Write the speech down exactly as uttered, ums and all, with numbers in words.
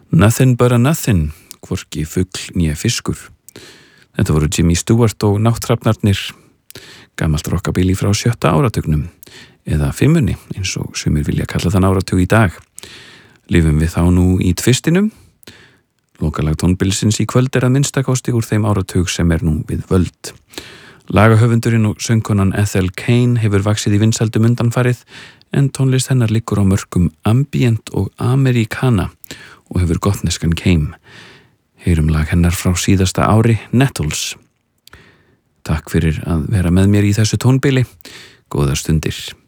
Nothing but a nothing, hvorki fugl né fiskur. Þetta voru Jimmy Stewart og nátthrafnarnir, gamalt rockabilly frá sjötta áratugnum, eða fimmunni, eins og sumir vilja kalla þann áratug í dag. Lifum við þá nú í tvistinum. Lokalag tónbilsins í kvöld er að minnstakosti úr þeim áratug sem er nú við völd. Lagahöfundurinn og söngkonan Ethel Cain hefur vaxið í vinsældum undanfarið, en tónlist hennar liggur á mörkum ambient og americana og hefur gotneskan keim. Heyrum lag hennar frá síðasta ári, Nettles. Takk fyrir að vera með mér í þessu tónbili. Góðar stundir.